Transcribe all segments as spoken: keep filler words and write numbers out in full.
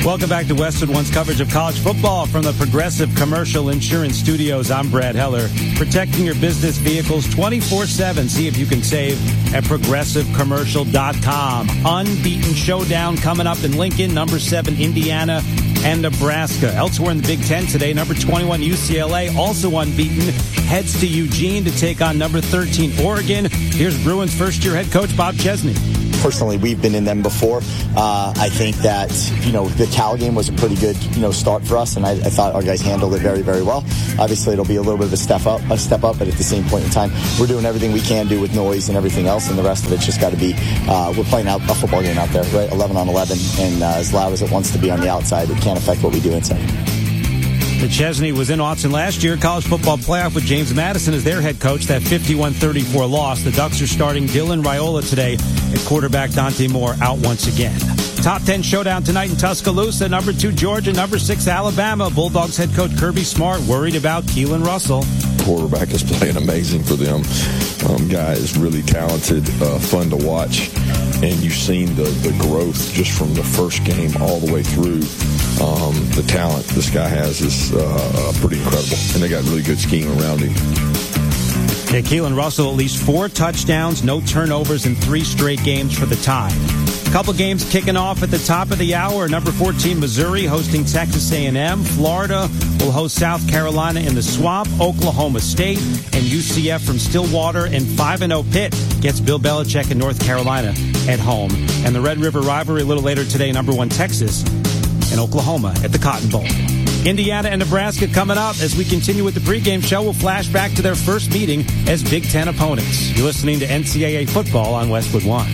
Welcome back to Westwood One's coverage of college football from the Progressive Commercial Insurance Studios. I'm Brad Heller, protecting your business vehicles twenty-four seven. See if you can save at progressive commercial dot com. Unbeaten showdown coming up in Lincoln, number seven Indiana and Nebraska. Elsewhere in the Big Ten today, number twenty-one U C L A, also unbeaten, heads to Eugene to take on number thirteen Oregon. Here's Bruins first-year head coach Bob Chesney. Personally, we've been in them before. Uh, I think that, you know, the Cal game was a pretty good, you know, start for us, and I, I thought our guys handled it very, very well. Obviously, it'll be a little bit of a step up, a step up, but at the same point in time, we're doing everything we can do with noise and everything else, and the rest of it's just got to be, uh, we're playing out a football game out there, right? eleven on eleven, and uh, as loud as it wants to be on the outside, it can't affect what we do inside. The Chesney was in Austin last year, college football playoff with James Madison as their head coach. That fifty-one thirty-four loss. The Ducks are starting Dylan Raiola today at quarterback. Dante Moore out once again. Top ten showdown tonight in Tuscaloosa. Number two Georgia, number six Alabama. Bulldogs head coach Kirby Smart worried about Keelan Russell. Quarterback is playing amazing for them. Um, guy is really talented, uh, fun to watch, and you've seen the, the growth just from the first game all the way through. Um, the talent this guy has is uh, pretty incredible, and they got really good scheme around him. Yeah, Keelan Russell, at least four touchdowns, no turnovers in three straight games for the Tide. Couple games kicking off at the top of the hour. Number fourteen, Missouri, hosting Texas A and M. Florida will host South Carolina in the Swamp. Oklahoma State and U C F from Stillwater. And five and oh Pitt gets Bill Belichick in North Carolina at home. And the Red River rivalry a little later today, number one, Texas and Oklahoma at the Cotton Bowl. Indiana and Nebraska coming up. As we continue with the pregame show, we'll flash back to their first meeting as Big Ten opponents. You're listening to N C double A football on Westwood One.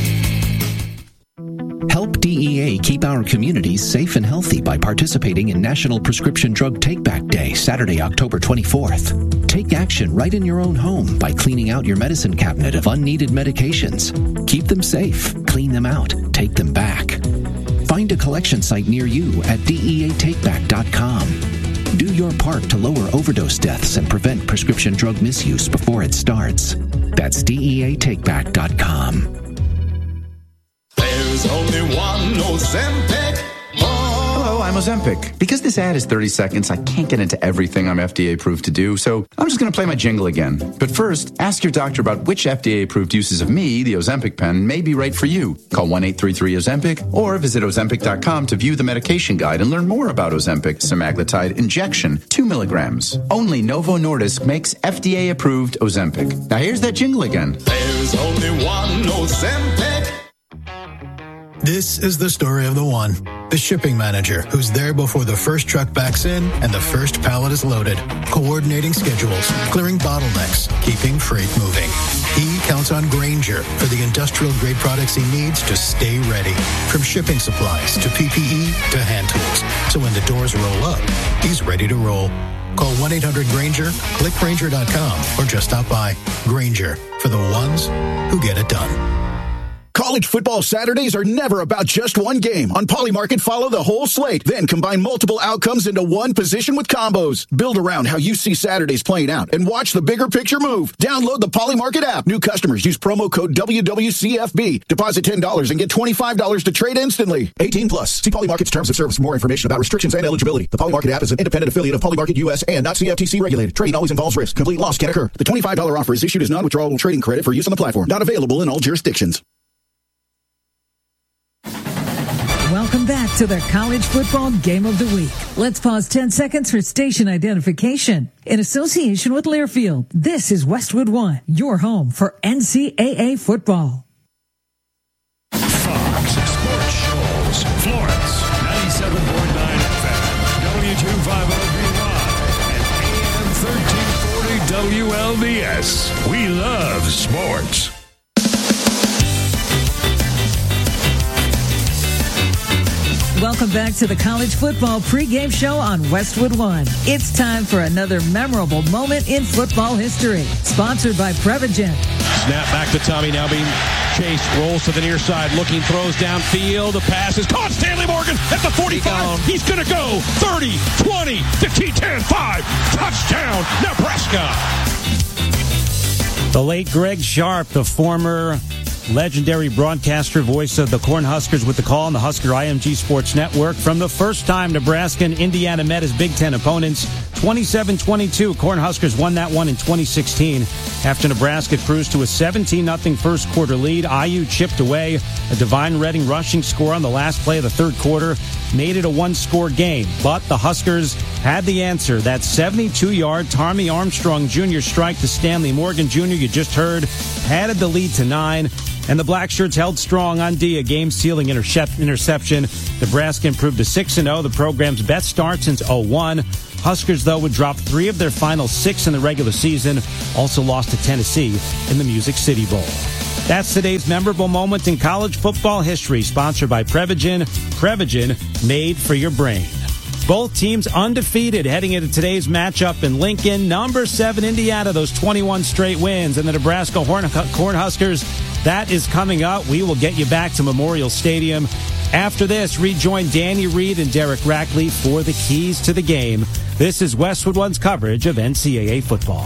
Help D E A keep our communities safe and healthy by participating in National Prescription Drug Take-Back Day, Saturday, October twenty-fourth. Take action right in your own home by cleaning out your medicine cabinet of unneeded medications. Keep them safe, clean them out, take them back. Find a collection site near you at D E A take back dot com. Do your part to lower overdose deaths and prevent prescription drug misuse before it starts. That's D E A take back dot com. There's only one Ozempic. Hello, I'm Ozempic. Because this ad is thirty seconds, I can't get into everything I'm F D A approved to do, so I'm just going to play my jingle again. But first, ask your doctor about which F D A approved uses of me, the Ozempic pen, may be right for you. Call one eight three three Ozempic or visit Ozempic dot com to view the medication guide and learn more about Ozempic semaglutide injection, two milligrams. Only Novo Nordisk makes F D A approved Ozempic. Now here's that jingle again. There's only one Ozempic. This is the story of the one, the shipping manager who's there before the first truck backs in and the first pallet is loaded, coordinating schedules, clearing bottlenecks, keeping freight moving. He counts on Grainger for the industrial-grade products he needs to stay ready, from shipping supplies to P P E to hand tools. So when the doors roll up, he's ready to roll. Call one eight hundred Grainger, click Grainger dot com, or just stop by. Grainger, for the ones who get it done. College football Saturdays are never about just one game. On Polymarket, follow the whole slate, then combine multiple outcomes into one position with combos. Build around how you see Saturdays playing out and watch the bigger picture move. Download the Polymarket app. New customers use promo code W W C F B. Deposit ten dollars and get twenty-five dollars to trade instantly. eighteen plus. See Polymarket's terms of service for more information about restrictions and eligibility. The Polymarket app is an independent affiliate of Polymarket U S and not C F T C regulated. Trading always involves risk. Complete loss can occur. The twenty-five dollars offer is issued as non-withdrawable trading credit for use on the platform. Not available in all jurisdictions. Welcome back to the College Football Game of the Week. Let's pause ten seconds for station identification. In association with Learfield, this is Westwood One, your home for N C double A football. Fox Sports Shoals, Florence, ninety-seven point nine F M, W two fifty B Y, and A M thirteen forty W L V S. We love sports. Welcome back to the College Football Pregame Show on Westwood One. It's time for another memorable moment in football history. Sponsored by Prevagen. Snap back to Tommy, now being chased, rolls to the near side, looking, throws downfield. The pass is caught. Stanley Morgan at the forty-five. He's going to go thirty, twenty, fifteen, ten, five. Touchdown, Nebraska. The late Greg Sharp, the former legendary broadcaster, voice of the Cornhuskers with the call on the Husker I M G Sports Network. From the first time Nebraska and Indiana met as Big Ten opponents, twenty-seven twenty-two, Cornhuskers won that one in twenty sixteen. After Nebraska cruised to a seventeen nothing first quarter lead, I U chipped away. A Divine Redding rushing score on the last play of the third quarter made it a one-score game. But the Huskers had the answer. That seventy-two-yard Tommy Armstrong Junior strike to Stanley Morgan Junior you just heard added the lead to nine. And the Blackshirts held strong on D, a game-sealing intercep- interception. Nebraska improved to six and oh, the program's best start since oh one. Huskers, though, would drop three of their final six in the regular season. Also lost to Tennessee in the Music City Bowl. That's today's memorable moment in college football history, sponsored by Prevagen. Prevagen, made for your brain. Both teams undefeated heading into today's matchup in Lincoln. Number seven, Indiana, those twenty-one straight wins. And the Nebraska Horn- Cornhuskers, that is coming up. We will get you back to Memorial Stadium. After this, rejoin Danny Reed and Derek Rackley for the keys to the game. This is Westwood One's coverage of N C double A football.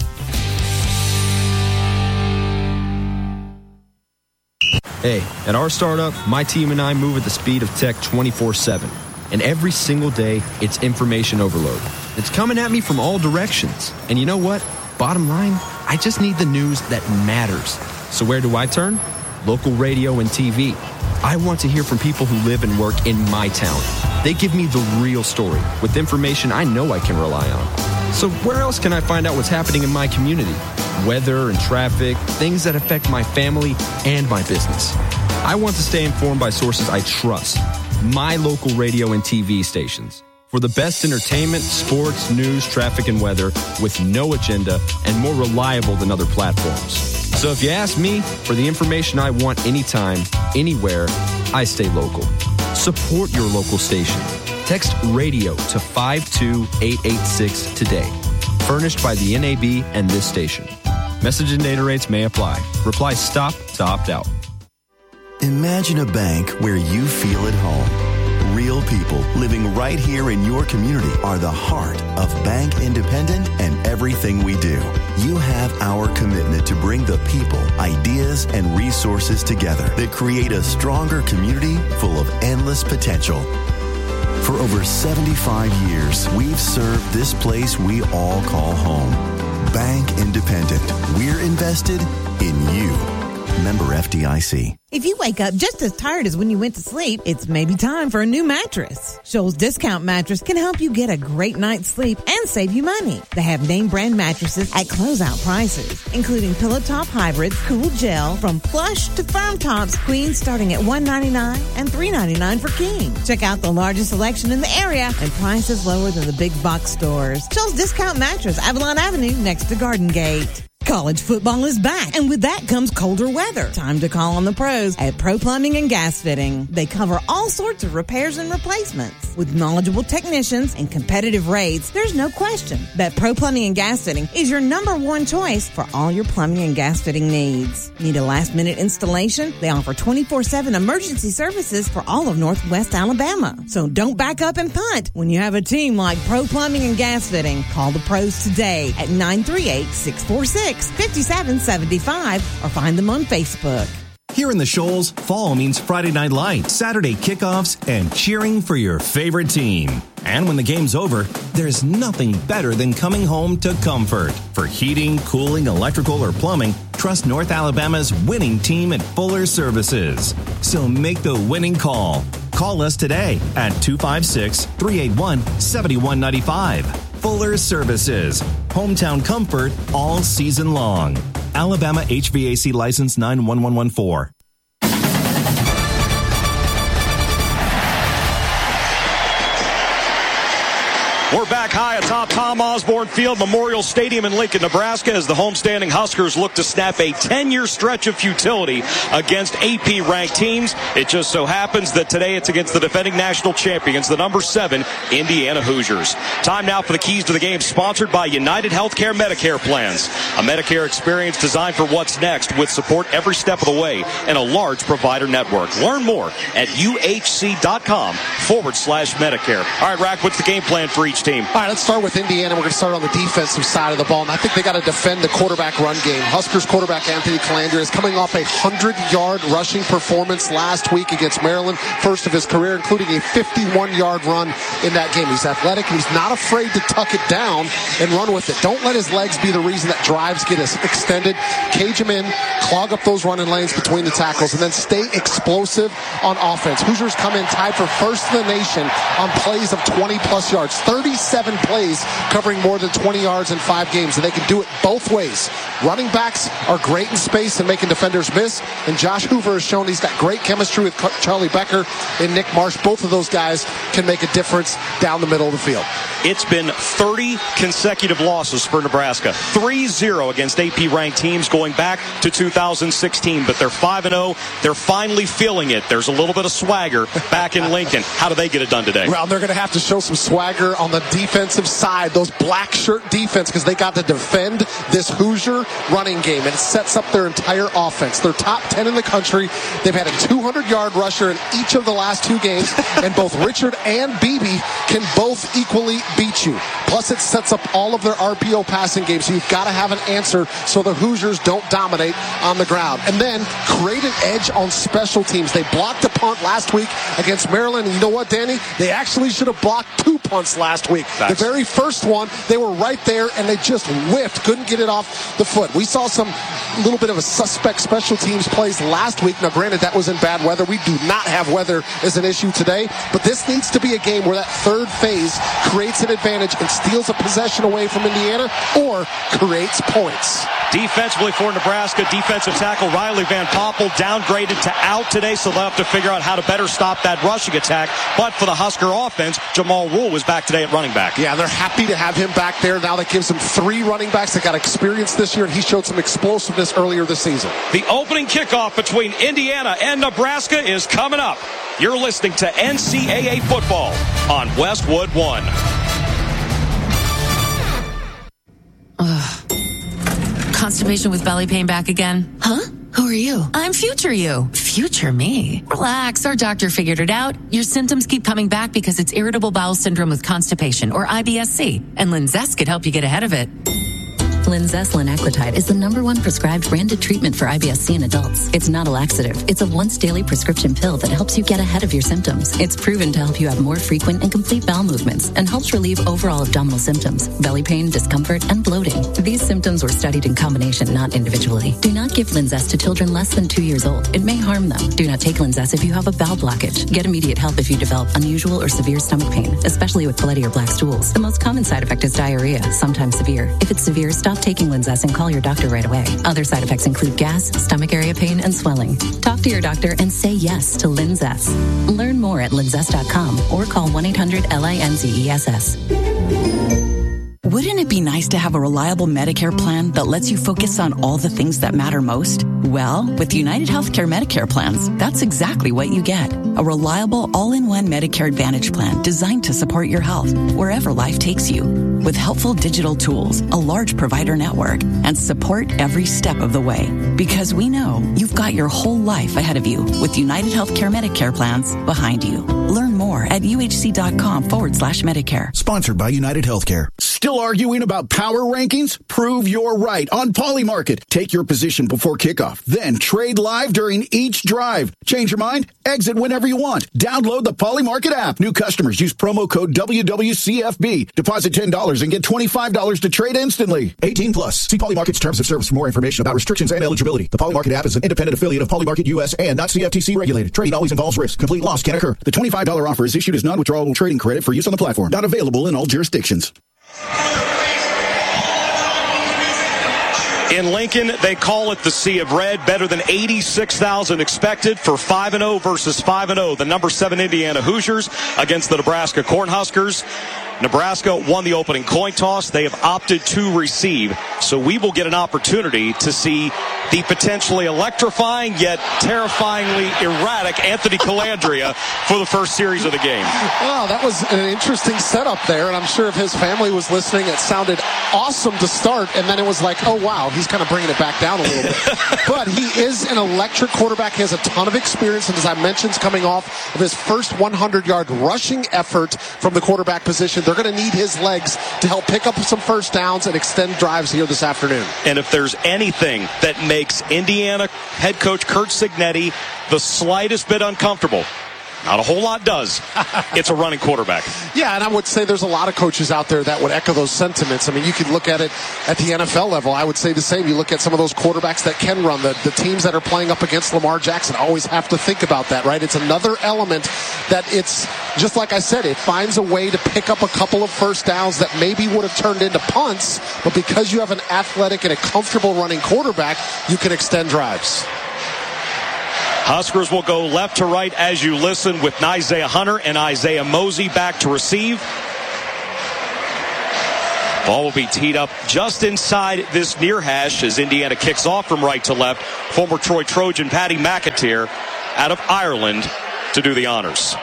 Hey, at our startup, my team and I move at the speed of tech twenty-four seven. And every single day, it's information overload. It's coming at me from all directions. And you know what? Bottom line, I just need the news that matters. So where do I turn? Local radio and T V. I want to hear from people who live and work in my town. They give me the real story with information I know I can rely on. So where else can I find out what's happening in my community? Weather and traffic, things that affect my family and my business. I want to stay informed by sources I trust. My local radio and T V stations. For the best entertainment, sports, news, traffic, and weather with no agenda and more reliable than other platforms. So if you ask me for the information I want anytime, anywhere, I stay local. Support your local station. Text radio to five two eight eight six today. Furnished by the N A B and this station. Message and data rates may apply. Reply STOP to opt out. Imagine a bank where you feel at home. Real people living right here in your community are the heart of Bank Independent and everything we do. You have our commitment to bring the people, ideas, and resources together that create a stronger community full of endless potential. For over seventy-five years, we've served this place we all call home. Bank Independent. We're invested in you. Member F D I C. If you wake up just as tired as when you went to sleep, it's maybe time for a new mattress. Shoals Discount Mattress can help you get a great night's sleep and save you money. They have name brand mattresses at closeout prices, including Pillow Top Hybrids, Cool Gel, from plush to firm tops, queens starting at one ninety-nine and three ninety-nine for king. Check out the largest selection in the area and prices lower than the big box stores. Shoals Discount Mattress, Avalon Avenue, next to Garden Gate. College football is back, and with that comes colder weather. Time to call on the pros at Pro Plumbing and Gas Fitting. They cover all sorts of repairs and replacements. With knowledgeable technicians and competitive rates, there's no question that Pro Plumbing and Gas Fitting is your number one choice for all your plumbing and gas fitting needs. Need a last-minute installation? They offer twenty-four seven emergency services for all of Northwest Alabama. So don't back up and punt when you have a team like Pro Plumbing and Gas Fitting. Call the pros today at nine three eight, six four six, five seven seven five or find them on Facebook. Here in the Shoals, fall means Friday Night Lights, Saturday kickoffs, and cheering for your favorite team. And when the game's over, there's nothing better than coming home to Comfort. For heating, cooling, electrical, or plumbing, trust North Alabama's winning team at Fuller Services. So make the winning call. Call us today at two five six, three eight one, seven one nine five. Fuller Services. Hometown comfort all season long. Alabama H V A C license nine one one one four. We're back high atop Tom Osborne Field, Memorial Stadium in Lincoln, Nebraska, as the homestanding Huskers look to snap a ten-year stretch of futility against A P-ranked teams. It just so happens that today it's against the defending national champions, the number seven Indiana Hoosiers. Time now for the keys to the game, sponsored by United Healthcare Medicare Plans. A Medicare experience designed for what's next, with support every step of the way and a large provider network. Learn more at U H C dot com forward slash Medicare. All right, Rack, what's the game plan for each team? All right, let's start with Indiana. We're going to start on the defensive side of the ball, and I think they got to defend the quarterback run game. Huskers quarterback Anthony Calandra is coming off a hundred-yard rushing performance last week against Maryland, first of his career, including a fifty-one-yard run in that game. He's athletic. He's not afraid to tuck it down and run with it. Don't let his legs be the reason that drives get extended. Cage him in, clog up those running lanes between the tackles, and then stay explosive on offense. Hoosiers come in tied for first in the nation on plays of twenty-plus yards. thirty-seven plays covering more than twenty yards in five games, and they can do it both ways. Running backs are great in space and making defenders miss, and Josh Hoover has shown he's got great chemistry with Charlie Becker and Nick Marsh. Both of those guys can make a difference down the middle of the field. It's been thirty consecutive losses for Nebraska. three zero against A P-ranked teams going back to two thousand sixteen, but they're five and oh. They're finally feeling it. There's a little bit of swagger back in Lincoln. How do they get it done today? Well, they're going to have to show some swagger on the defensive side, those black shirt defense, because they got to defend this Hoosier running game, and it sets up their entire offense. They're top ten in the country. They've had a two hundred-yard rusher in each of the last two games, and both Richard and Beebe can both equally beat you. Plus, it sets up all of their R P O passing games, so you've got to have an answer so the Hoosiers don't dominate on the ground. And then create an edge on special teams. They blocked a punt last week against Maryland, and you know what, Danny? They actually should have blocked two punts last week. That's... The very first one, they were right there, and they just whiffed, couldn't get it off the foot. We saw some little bit of a suspect special teams plays last week. Now, granted, that was in bad weather. We do not have weather as an issue today, but this needs to be a game where that third phase creates an advantage and steals a possession away from Indiana or creates points. Defensively for Nebraska, defensive tackle Riley Van Poppel downgraded to out today, so they'll have to figure out how to better stop that rushing attack. But for the Husker offense, Jamal Rule was back today at running back. Yeah, they're happy to have him back there. Now that gives them three running backs that got experience this year, and he showed some explosiveness earlier this season. The opening kickoff between Indiana and Nebraska is coming up. You're listening to N C double A football on Westwood One. Ugh. Constipation with belly pain back again? Huh? Who are you? I'm future you. Future me? Relax, our doctor figured it out. Your symptoms keep coming back because it's irritable bowel syndrome with constipation, or I B S C, and Linzess could help you get ahead of it. Linzess linaclotide is the number one prescribed branded treatment for I B S C in adults. It's not a laxative. It's a once daily prescription pill that helps you get ahead of your symptoms. It's proven to help you have more frequent and complete bowel movements and helps relieve overall abdominal symptoms, belly pain, discomfort, and bloating. These symptoms were studied in combination, not individually. Do not give Linzess to children less than two years old. It may harm them. Do not take Linzess if you have a bowel blockage. Get immediate help if you develop unusual or severe stomach pain, especially with bloody or black stools. The most common side effect is diarrhea, sometimes severe. If it's severe, stop taking Linzess and call your doctor right away. Other side effects include gas, stomach area pain, and swelling. Talk to your doctor and say yes to Linzess. Learn more at linzess dot com or call one eight hundred L I N Z E S S. Wouldn't it be nice to have a reliable Medicare plan that lets you focus on all the things that matter most? Well, with United Healthcare Medicare plans, that's exactly what you get. A reliable all-in-one Medicare Advantage plan designed to support your health wherever life takes you. With helpful digital tools, a large provider network, and support every step of the way. Because we know you've got your whole life ahead of you with United Healthcare Medicare plans behind you. Learn more at uhc.com forward slash Medicare. Sponsored by United Healthcare. Still arguing about power rankings? Prove you're right on Polymarket. Take your position before kickoff. Then trade live during each drive. Change your mind? Exit whenever you want. Download the Polymarket app. New customers use promo code W W C F B. Deposit ten dollars and get twenty-five dollars to trade instantly. eighteen plus. See Polymarket's terms of service for more information about restrictions and eligibility. The Polymarket app is an independent affiliate of Polymarket U S and not C F T C regulated. Trading always involves risk. Complete loss can occur. The twenty-five dollars offer is issued as non-withdrawable trading credit for use on the platform. Not available in all jurisdictions. In Lincoln, they call it the Sea of Red. Better than eighty-six thousand expected for five and oh versus five and oh. The number seven Indiana Hoosiers against the Nebraska Cornhuskers. Nebraska won the opening coin toss. They have opted to receive. So we will get an opportunity to see the potentially electrifying yet terrifyingly erratic Anthony Calandria for the first series of the game. Wow, that was an interesting setup there, and I'm sure if his family was listening, it sounded awesome to start, and then it was like, oh, wow, he's kind of bringing it back down a little bit. But he is an electric quarterback. He has a ton of experience, and as I mentioned, is coming off of his first hundred-yard rushing effort from the quarterback position. They're going to need his legs to help pick up some first downs and extend drives here this afternoon. And if there's anything that makes Indiana head coach Curt Cignetti the slightest bit uncomfortable, not a whole lot does, it's a running quarterback. Yeah, and I would say there's a lot of coaches out there that would echo those sentiments. I mean, you could look at it at the N F L level. I would say the same. You look at some of those quarterbacks that can run. The, the teams that are playing up against Lamar Jackson always have to think about that, right? It's another element that it's, just like I said, it finds a way to pick up a couple of first downs that maybe would have turned into punts, but because you have an athletic and a comfortable running quarterback, you can extend drives. Huskers will go left to right as you listen with Isaiah Hunter and Isaiah Mosey back to receive. Ball will be teed up just inside this near hash as Indiana kicks off from right to left. Former Troy Trojan Paddy McAteer out of Ireland to do the honors.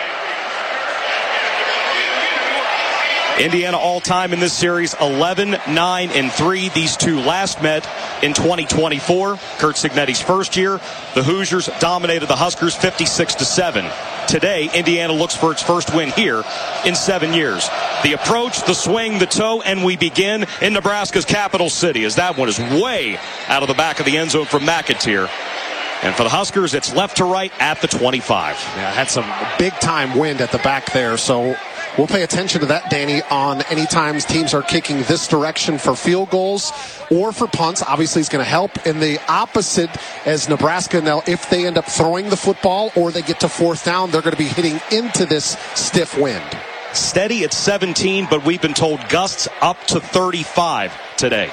Indiana all-time in this series, eleven, nine, and three. These two last met in twenty twenty-four. Curt Cignetti's first year. The Hoosiers dominated the Huskers fifty-six to seven. Today, Indiana looks for its first win here in seven years. The approach, the swing, the toe, and we begin in Nebraska's capital city as that one is way out of the back of the end zone from McAteer. And for the Huskers, it's left to right at the twenty-five. Yeah, had some big-time wind at the back there, so we'll pay attention to that, Danny, on any times teams are kicking this direction for field goals or for punts. Obviously, it's going to help. In the opposite, as Nebraska now, if they end up throwing the football or they get to fourth down, they're going to be hitting into this stiff wind. Steady at seventeen, but we've been told gusts up to thirty-five today.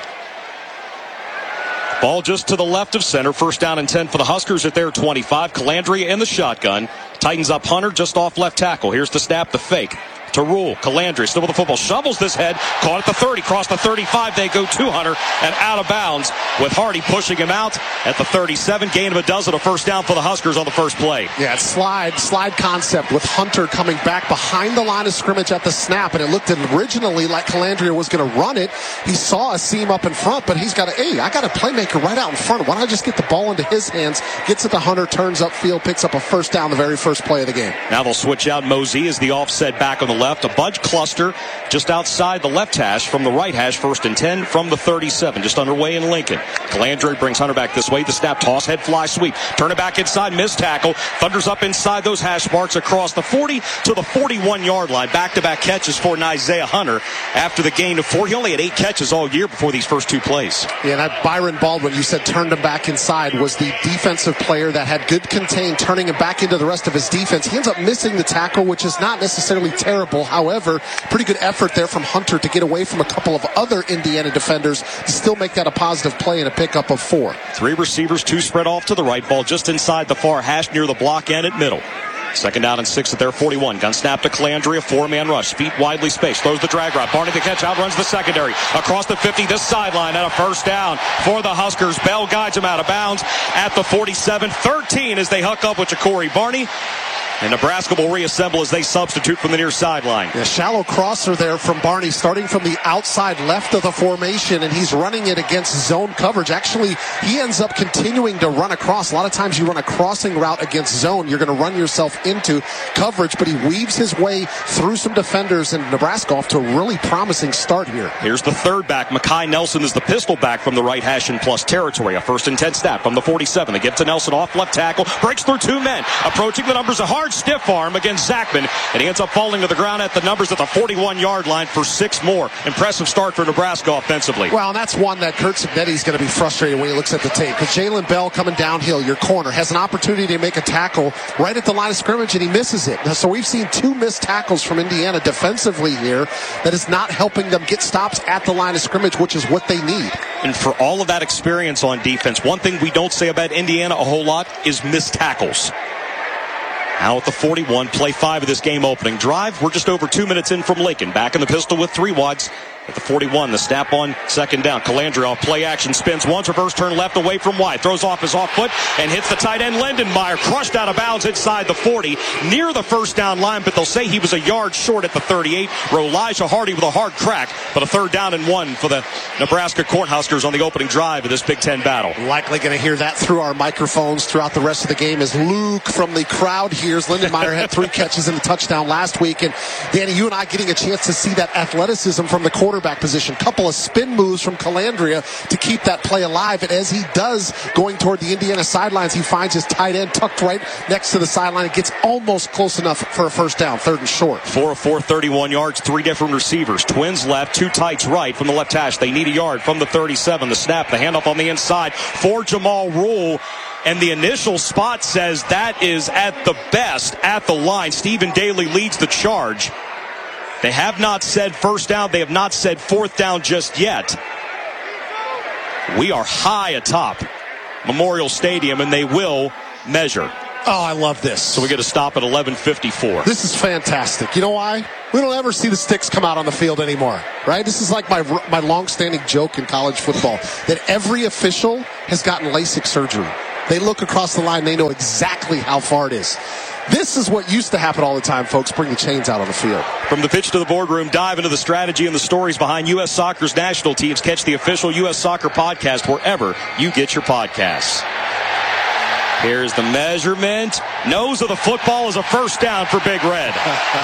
Ball just to the left of center. First down and ten for the Huskers at their twenty-five. Calandria in the shotgun. Tightens up Hunter just off left tackle. Here's the snap, the fake. To Rule. Calandria still with the football. Shovels this head. Caught at the thirty. Crossed the thirty-five. They go to Hunter and out of bounds with Hardy pushing him out at the thirty-seven. Gain of a dozen. A first down for the Huskers on the first play. Yeah, it's slide, slide concept with Hunter coming back behind the line of scrimmage at the snap. And it looked originally like Calandria was going to run it. He saw a seam up in front, but he's got a, hey, I got a playmaker right out in front. Why don't I just get the ball into his hands? Gets it to Hunter, turns upfield, picks up a first down the very first play of the game. Now they'll switch out Mosey as the offset back on the left. A bunch cluster just outside the left hash from the right hash. First and ten from the thirty-seven. Just underway in Lincoln. Calandria brings Hunter back this way. The snap, toss, head fly, sweep. Turn it back inside, missed tackle. Thunders up inside those hash marks across the forty to the forty-one-yard line. Back-to-back catches for Isaiah Hunter after the gain of four. He only had eight catches all year before these first two plays. Yeah, that Byron Baldwin, you said turned him back inside, was the defensive player that had good contain, turning him back into the rest of his defense. He ends up missing the tackle, which is not necessarily terrible. However, pretty good effort there from Hunter to get away from a couple of other Indiana defenders to still make that a positive play and a pickup of four. Three receivers, two spread off to the right. Ball just inside the far hash near the block end at middle. Second down and six at their forty-one. Gun snap to Calandria. Four-man rush. Feet widely spaced. Throws the drag route. Barney the catch. Outruns the secondary. Across the fifty. This sideline and a first down for the Huskers. Bell guides him out of bounds at the forty-seven. thirteen as they hook up with Ja'Cory Barney. And Nebraska will reassemble as they substitute from the near sideline. Yeah, shallow crosser there from Barney, starting from the outside left of the formation, and he's running it against zone coverage. Actually, he ends up continuing to run across. A lot of times you run a crossing route against zone, you're going to run yourself into coverage, but he weaves his way through some defenders, and Nebraska off to a really promising start here. Here's the third back. Mekhi Nelson is the pistol back from the right hash in plus territory. A first and ten snap from the forty-seven. They give to Nelson off left tackle. Breaks through two men. Approaching the numbers, a hard stiff arm against Zachman, and he ends up falling to the ground at the numbers at the forty-one-yard line for six more. Impressive start for Nebraska offensively. Well, and that's one that Curt Cignetti is going to be frustrated when he looks at the tape, because Jalen Bell coming downhill, your corner, has an opportunity to make a tackle right at the line of scrimmage, and he misses it. So we've seen two missed tackles from Indiana defensively here that is not helping them get stops at the line of scrimmage, which is what they need. And for all of that experience on defense, one thing we don't say about Indiana a whole lot is missed tackles. Now at the forty-one, play five of this game opening drive. We're just over two minutes in from Lincoln. Back in the pistol with three wides. At the forty-one, the snap on second down. Calandria off play action, spins once, reverse turn left away from wide. Throws off his off foot and hits the tight end Lindenmeyer. Crushed out of bounds inside the forty, near the first down line, but they'll say he was a yard short at the thirty-eight. Elijah Hardy with a hard crack, but a third down and one for the Nebraska Cornhuskers on the opening drive of this Big Ten battle. Likely going to hear that through our microphones throughout the rest of the game as Luke from the crowd hears. Lindenmeyer had three catches and a touchdown last week. And Danny, you and I getting a chance to see that athleticism from the quarterback position. Couple of spin moves from Calandria to keep that play alive. And as he does, going toward the Indiana sidelines, he finds his tight end tucked right next to the sideline. It gets almost close enough for a first down, third and short. Four of four, thirty-one yards, three different receivers. Twins left, two tights right from the left hash. They need a yard from the thirty-seven. The snap, the handoff on the inside for Jamal Rule. And the initial spot says that is at the best at the line. Stephen Daly leads the charge. They have not said first down. They have not said fourth down just yet. We are high atop Memorial Stadium, and they will measure. Oh, I love this. So we get a stop at eleven fifty-four. This is fantastic. You know why? We don't ever see the sticks come out on the field anymore, right? This is like my my long-standing joke in college football, that every official has gotten LASIK surgery. They look across the line. They know exactly how far it is. This is what used to happen all the time, folks. Bring the chains out on the field. From the pitch to the boardroom, dive into the strategy and the stories behind U S Soccer's national teams. Catch the official U S Soccer podcast wherever you get your podcasts. Here's the measurement. Nose of the football is a first down for Big Red.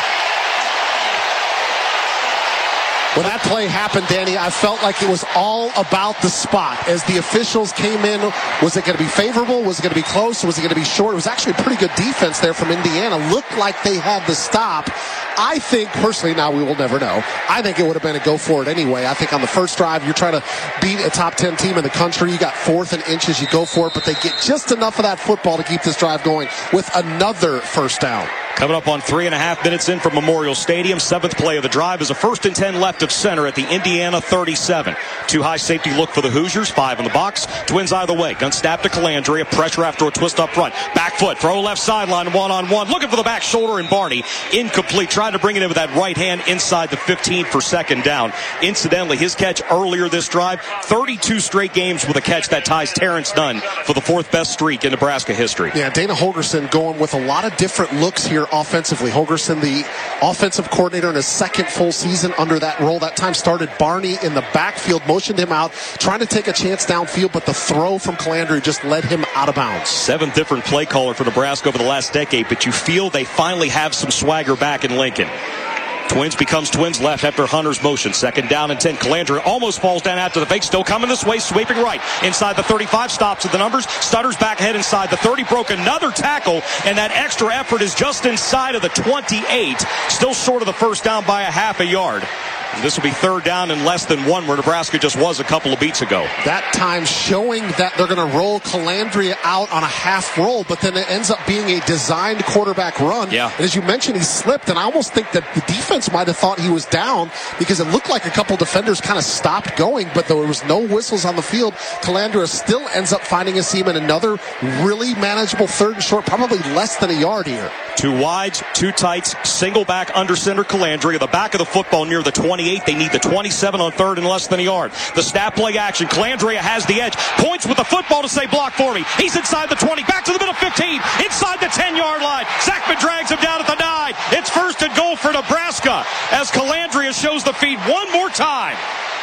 When that play happened, Danny, I felt like it was all about the spot. As the officials came in, was it going to be favorable? Was it going to be close? Was it going to be short? It was actually a pretty good defense there from Indiana. Looked like they had the stop. I think, personally, now we will never know, I think it would have been a go for it anyway. I think on the first drive, you're trying to beat a top ten team in the country. You got fourth and inches, you go for it, but they get just enough of that football to keep this drive going with another first down. Coming up on three and a half minutes in from Memorial Stadium. Seventh play of the drive is a first and ten left of center at the Indiana thirty-seven. Two high safety look for the Hoosiers. Five in the box. Twins either way. Gun snap to Calandria. Pressure after a twist up front. Back foot. Throw left sideline. One on one. Looking for the back shoulder and Barney. Incomplete. Trying to bring it in with that right hand inside the fifteen for second down. Incidentally, his catch earlier this drive. thirty-two straight games with a catch that ties Terrence Nunn for the fourth best streak in Nebraska history. Yeah, Dana Holgorsen going with a lot of different looks here offensively. Holgorsen, the offensive coordinator in his second full season under that role. That time started Barney in the backfield, motioned him out, trying to take a chance downfield, but the throw from Calandria just led him out of bounds. Seventh different play caller for Nebraska over the last decade, but you feel they finally have some swagger back in Lincoln. Twins becomes Twins left after Hunter's motion. Second down and ten. Calandria almost falls down after the fake. Still coming this way, sweeping right. Inside the thirty-five, stops at the numbers. Stutters back ahead inside the thirty. Broke another tackle, and that extra effort is just inside of the twenty-eight. Still short of the first down by a half a yard. And this will be third down and less than one, where Nebraska just was a couple of beats ago. That time showing that they're going to roll Calandria out on a half roll, but then it ends up being a designed quarterback run. Yeah. And as you mentioned, he slipped, and I almost think that the defense might have thought he was down because it looked like a couple defenders kind of stopped going, but there was no whistles on the field. Calandria still ends up finding a seam in another really manageable third and short, probably less than a yard here. Two wides, two tights, single back under center Calandria. The back of the football near the twenty-eight. They need the twenty-seven on third and less than a yard. The snap play action. Calandria has the edge. Points with the football to say block for me. He's inside the twenty. Back to the middle fifteen. Inside the ten-yard line. Zachman drags him down at the nine. It's first and goal for Nebraska as Calandria shows the feed one more time.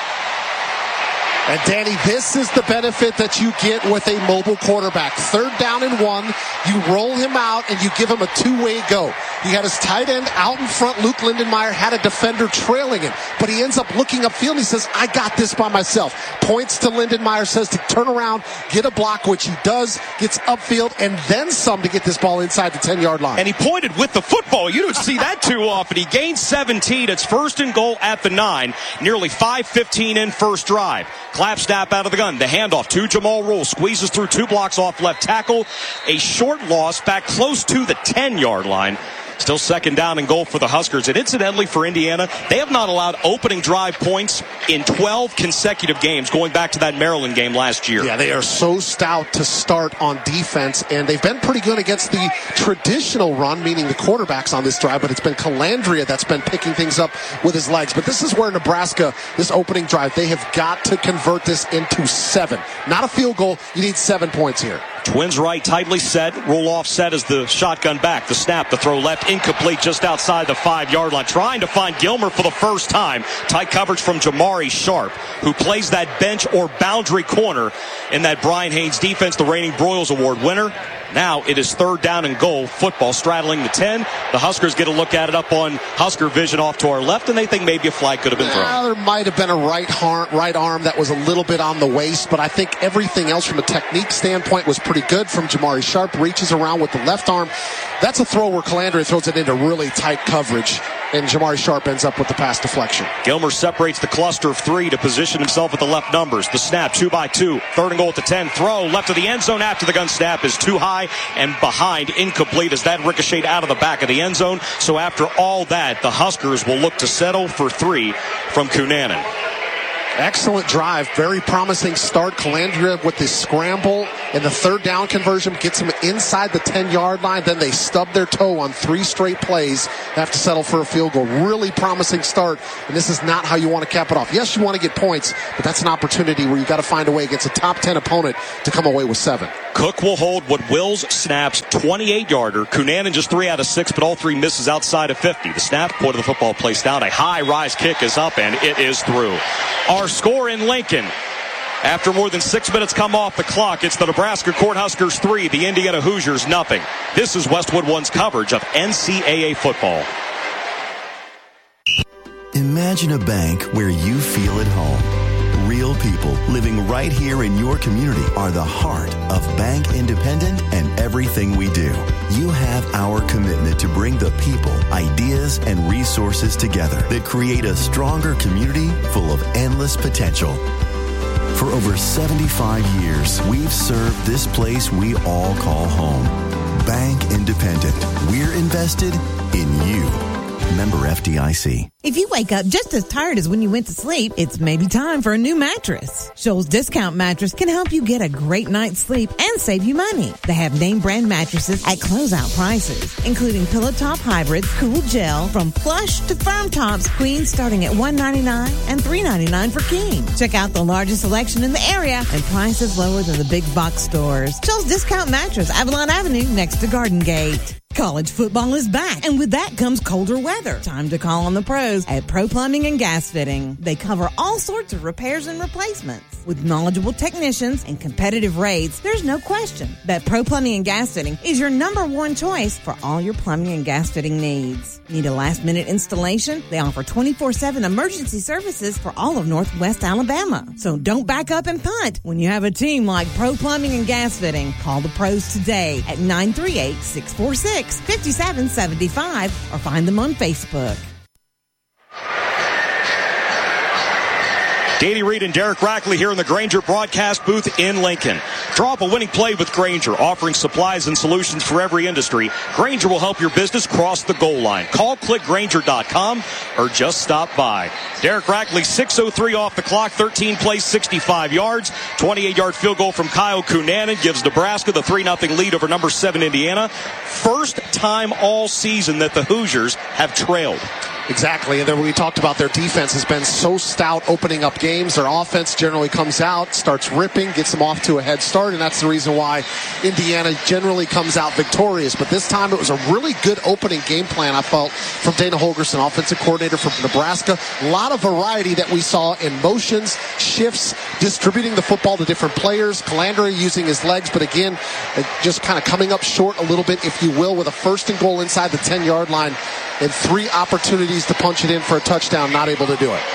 And Danny, this is the benefit that you get with a mobile quarterback. Third down and one, you roll him out and you give him a two-way go. He had his tight end out in front. Luke Lindenmeyer had a defender trailing him, but he ends up looking upfield and he says, I got this by myself. Points to Lindenmeyer, says to turn around, get a block, which he does, gets upfield, and then some to get this ball inside the ten-yard line. And he pointed with the football. You don't see that too often. He gains seventeen. It's first and goal at the nine. Nearly five fifteen in first drive. Clap snap out of the gun. The handoff to Jamal Rule. Squeezes through two blocks off left tackle. A short loss back close to the ten-yard line. Still second down and goal for the Huskers. And incidentally, for Indiana, they have not allowed opening drive points in twelve consecutive games, going back to that Maryland game last year. Yeah, they are so stout to start on defense, and they've been pretty good against the traditional run, meaning the quarterbacks on this drive, but it's been Calandria that's been picking things up with his legs. But this is where Nebraska, this opening drive, they have got to convert this into seven. Not a field goal. You need seven points here. Twins right, tightly set. Roll off set as the shotgun back. The snap, the throw left, incomplete just outside the five-yard line. Trying to find Gilmer for the first time. Tight coverage from Jamari Sharp, who plays that bench or boundary corner in that Brian Haynes defense, the reigning Broyles Award winner. Now it is third down and goal. Football straddling the ten. The Huskers get a look at it up on Husker Vision off to our left, and they think maybe a flag could have been thrown. Now, there might have been a right arm, right arm that was a little bit on the waist, but I think everything else from a technique standpoint was pretty good from Jamari Sharp. Reaches around with the left arm. That's a throw where Calandria throws it into really tight coverage, and Jamari Sharp ends up with the pass deflection. Gilmer separates the cluster of three to position himself at the left numbers. The snap, two by two. Third and goal at the ten. Throw left of the end zone after the gun snap is too high and behind, incomplete as that ricocheted out of the back of the end zone. So after all that, the Huskers will look to settle for three from Cunanan. Excellent drive. Very promising start. Calandria with the scramble and the third down conversion gets them inside the ten-yard line. Then they stub their toe on three straight plays. They have to settle for a field goal. Really promising start, and this is not how you want to cap it off. Yes, you want to get points, but that's an opportunity where you got to find a way against a top ten opponent to come away with seven. Cook will hold what Wills snaps, twenty-eight-yarder. Cunanan just three out of six, but all three misses outside of fifty. The snap, point of the football placed down. A high-rise kick is up, and it is through. Our score in Lincoln, after more than six minutes come off the clock, it's the Nebraska Cornhuskers three, the Indiana Hoosiers nothing. This is Westwood One's coverage of N C double A football. Imagine a bank where you feel at home. Real people living right here in your community are the heart of Bank Independent and everything we do. You have our commitment to bring the people, ideas, and resources together that create a stronger community full of endless potential. For over seventy-five years, we've served this place we all call home. Bank Independent. We're invested in you. Member F D I C. If you wake up just as tired as when you went to sleep, it's maybe time for a new mattress. Shoals Discount Mattress can help you get a great night's sleep and save you money. They have name brand mattresses at closeout prices, including Pillow Top Hybrids, Cool Gel, from plush to firm tops, queens starting at one ninety-nine and three ninety-nine for king. Check out the largest selection in the area and prices lower than the big box stores. Shoals Discount Mattress, Avalon Avenue, next to Garden Gate. College football is back, and with that comes colder weather. Time to call on the pros at Pro Plumbing and Gas Fitting. They cover all sorts of repairs and replacements. With knowledgeable technicians and competitive rates, there's no question that Pro Plumbing and Gas Fitting is your number one choice for all your plumbing and gas fitting needs. Need a last-minute installation? They offer twenty-four seven emergency services for all of Northwest Alabama. So don't back up and punt when you have a team like Pro Plumbing and Gas Fitting. Call the pros today at nine three eight, six four six, five seven seven five or find them on Facebook. Danny Reed and Derek Rackley here in the Grainger broadcast booth in Lincoln. Draw up a winning play with Grainger, offering supplies and solutions for every industry. Grainger will help your business cross the goal line. Call click grainger dot com or just stop by. Derek Rackley, six oh three off the clock, thirteen plays, sixty-five yards. twenty-eight-yard field goal from Kyle Cunanan gives Nebraska the three nothing lead over number seven Indiana. First time all season that the Hoosiers have trailed. Exactly, and then we talked about their defense has been so stout opening up games. Their offense generally comes out, starts ripping, gets them off to a head start, and that's the reason why Indiana generally comes out victorious. But this time it was a really good opening game plan, I felt, from Dana Holgorsen, offensive coordinator from Nebraska. A lot of variety that we saw in motions, shifts, distributing the football to different players. Calandria using his legs, but again, just kind of coming up short a little bit, if you will, with a first and goal inside the ten-yard line and three opportunities to punch it in for a touchdown, not able to do it.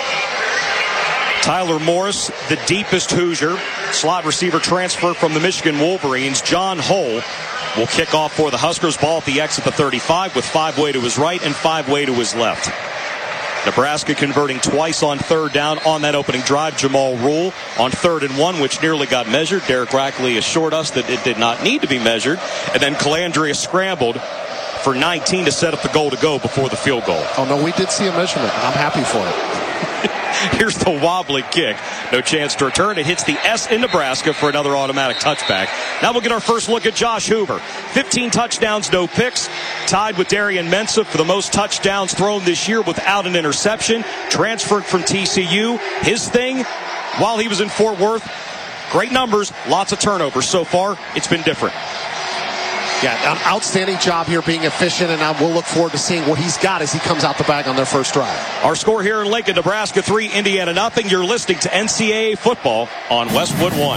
Tyler Morris, the deepest Hoosier, slot receiver transfer from the Michigan Wolverines. John Hull will kick off for the Huskers. Ball at the X at the thirty-five with five way to his right and five way to his left. Nebraska converting twice on third down on that opening drive. Jamal Rule on third and one, which nearly got measured. Derek Rackley assured us that it did not need to be measured. And then Calandria scrambled for nineteen to set up the goal to go before the field goal. Oh, no, we did see a measurement, and I'm happy for it. Here's the wobbly kick. No chance to return. It hits the S in Nebraska for another automatic touchback. Now we'll get our first look at Josh Hoover. fifteen touchdowns, no picks. Tied with Darian Mensah for the most touchdowns thrown this year without an interception. Transferred from T C U. His thing, while he was in Fort Worth, great numbers, lots of turnovers. So far, it's been different. Yeah, an outstanding job here being efficient, and I will look forward to seeing what he's got as he comes out the bag on their first drive. Our score here in Lincoln, Nebraska three, Indiana nothing. You're listening to N C double A football on Westwood one.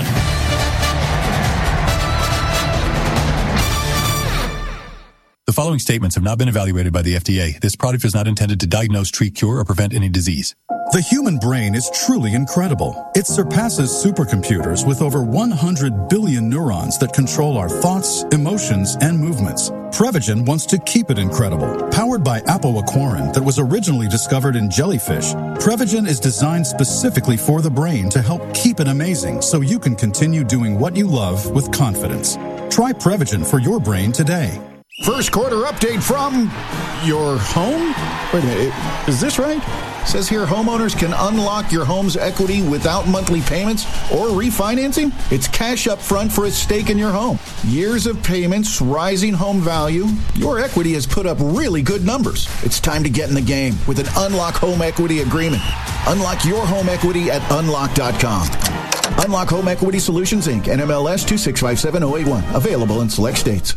The following statements have not been evaluated by the F D A. This product is not intended to diagnose, treat, cure, or prevent any disease. The human brain is truly incredible. It surpasses supercomputers with over one hundred billion neurons that control our thoughts, emotions, and movements. Prevagen wants to keep it incredible. Powered by apoaquarin that was originally discovered in jellyfish, Prevagen is designed specifically for the brain to help keep it amazing so you can continue doing what you love with confidence. Try Prevagen for your brain today. First quarter update from your home? Wait a minute, is this right? It says here homeowners can unlock your home's equity without monthly payments or refinancing. It's cash up front for a stake in your home. Years of payments, rising home value. Your equity has put up really good numbers. It's time to get in the game with an Unlock Home Equity Agreement. Unlock your home equity at unlock dot com. Unlock Home Equity Solutions, Incorporated, N M L S two six five seven zero eight one. Available in select states.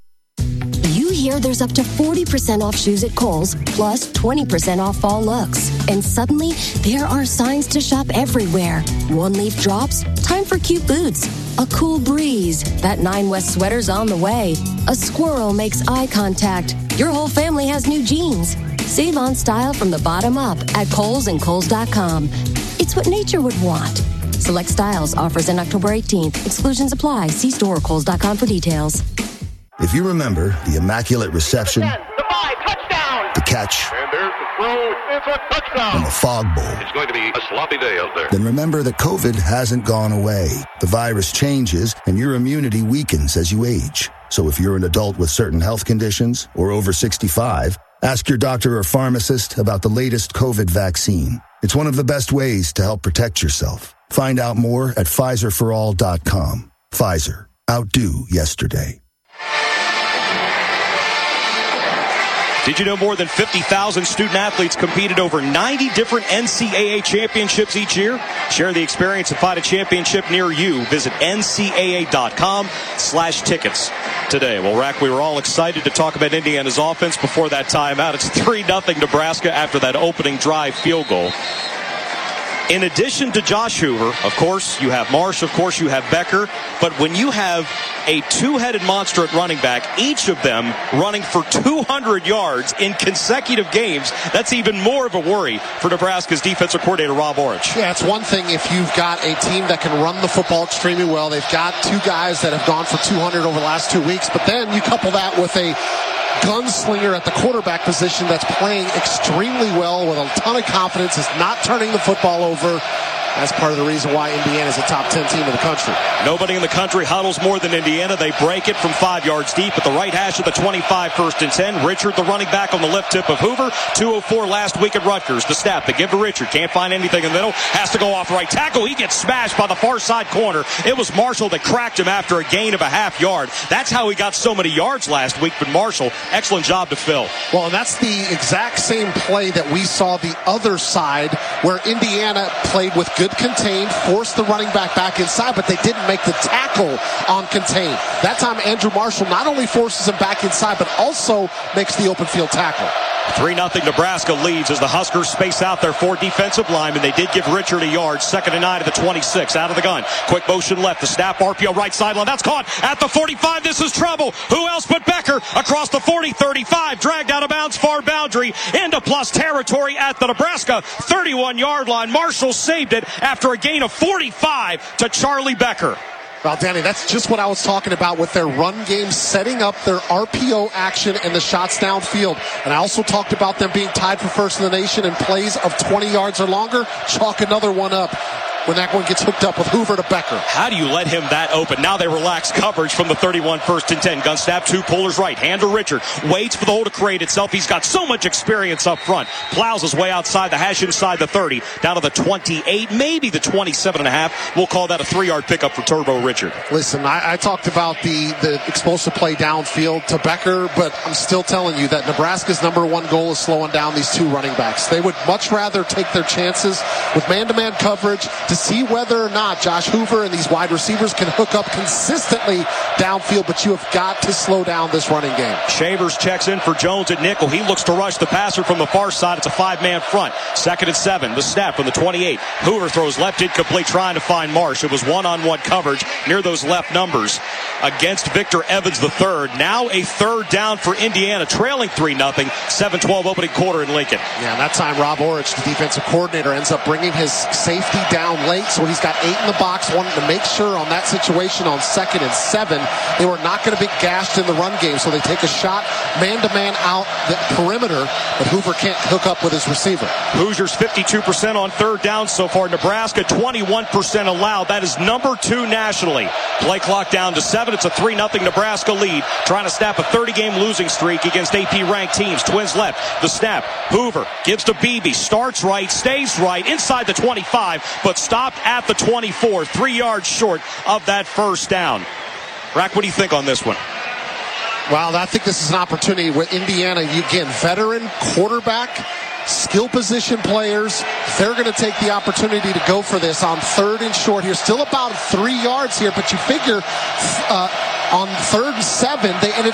Here, there's up to forty percent off shoes at Kohl's, plus twenty percent off fall looks. And suddenly, there are signs to shop everywhere. One leaf drops, time for cute boots. A cool breeze, that Nine West sweater's on the way. A squirrel makes eye contact. Your whole family has new jeans. Save on style from the bottom up at Kohl's and Kohl's dot com. It's what nature would want. Select styles, offers in October eighteenth. Exclusions apply. See store or Kohl's dot com for details. If you remember the Immaculate Reception, ten, the five, touchdown. The catch, and there's the throw, it's a touchdown. And the Fog Bowl, it's going to be a sloppy day out there. Then remember that COVID hasn't gone away. The virus changes and your immunity weakens as you age. So if you're an adult with certain health conditions or over sixty-five, ask your doctor or pharmacist about the latest COVID vaccine. It's one of the best ways to help protect yourself. Find out more at Pfizer for all dot com. Pfizer. Outdo yesterday. Did you know more than fifty thousand student athletes competed over ninety different N C double A championships each year? Share the experience and find a championship near you. Visit N C double A dot com slash tickets today. Well, Rack, we were all excited to talk about Indiana's offense before that timeout. It's three nothing Nebraska after that opening drive field goal. In addition to Josh Hoover, of course, you have Marsh, of course, you have Becker. But when you have a two-headed monster at running back, each of them running for two hundred yards in consecutive games, that's even more of a worry for Nebraska's defensive coordinator, Rob Orange. Yeah, it's one thing if you've got a team that can run the football extremely well. They've got two guys that have gone for two hundred over the last two weeks. But then you couple that with a gunslinger at the quarterback position that's playing extremely well with a ton of confidence, is not turning the football over. That's part of the reason why Indiana is a top ten team in the country. Nobody in the country huddles more than Indiana. They break it from five yards deep at the right hash of the twenty-five, first and ten. Richard, the running back, on the left tip of Hoover. two oh four last week at Rutgers. The snap, they give to Richard. Can't find anything in the middle. Has to go off right tackle. He gets smashed by the far side corner. It was Marshall that cracked him after a gain of a half yard. That's how he got so many yards last week. But Marshall, excellent job to fill. Well, and that's the exact same play that we saw the other side, where Indiana played with good contained, forced the running back back inside, but they didn't make the tackle on contained. That time, Andrew Marshall not only forces him back inside, but also makes the open field tackle. three nothing Nebraska leads as the Huskers space out their four defensive linemen. They did give Richard a yard. Second and nine at the twenty-six. Out of the gun. Quick motion left. The snap, R P O right sideline. That's caught at the forty-five. This is trouble. Who else but Becker? Across the forty, thirty-five. Dragged out of bounds, far boundary. Into plus territory at the Nebraska thirty-one yard line. Marshall saved it after a gain of forty-five to Charlie Becker. Well, Danny, that's just what I was talking about with their run game, setting up their R P O action and the shots downfield. And I also talked about them being tied for first in the nation in plays of twenty yards or longer. Chalk another one up. when that one gets hooked up with Hoover to Becker. How do you let him that open? Now they relax coverage from the thirty-one, first and ten. Gun snap, two pullers right. Hand to Richard. Waits for the hole to create itself. He's got so much experience up front. Plows his way outside the hash inside the thirty. Down to the twenty-eight, maybe the twenty-seven and a half. We'll call that a three-yard pickup for Turbo Richard. Listen, I, I talked about the, the explosive play downfield to Becker, but I'm still telling you that Nebraska's number one goal is slowing down these two running backs. They would much rather take their chances with man-to-man coverage to see whether or not Josh Hoover and these wide receivers can hook up consistently downfield, but you have got to slow down this running game. Shavers checks in for Jones at nickel. He looks to rush the passer from the far side. It's a five-man front. Second and seven. The snap from the twenty-eight. Hoover throws left incomplete, trying to find Marsh. It was one-on-one coverage near those left numbers against Victor Evans the third. Now a third down for Indiana, trailing three nothing. seven twelve opening quarter in Lincoln. Yeah, that time Rob Orich, the defensive coordinator, ends up bringing his safety down late, so he's got eight in the box, wanted to make sure on that situation on second and seven they were not going to be gashed in the run game, so they take a shot man-to-man out the perimeter, but Hoover can't hook up with his receiver. Hoosiers fifty-two percent on third down so far. Nebraska twenty-one percent allowed. That is number two nationally. Play clock down to seven. It's a three nothing Nebraska lead, trying to snap a thirty-game losing streak against A P-ranked teams. Twins left. The snap. Hoover gives to Beebe. Starts right, stays right, inside the twenty-five, but stopped at the twenty-four. Three yards short of that first down. Rack, what do you think on this one? Well, I think this is an opportunity with Indiana. You again, veteran quarterback, skill position players. They're going to take the opportunity to go for this on third and short here. Still about three yards here, but you figure uh, on third and seven, they ended